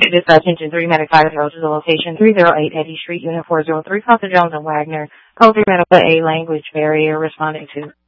Dispatch Engine 3, Medic 50 to the location 308 Eddy Street, Unit 403, Foster Jones and Wagner. Code 3 Medical A language barrier responding to.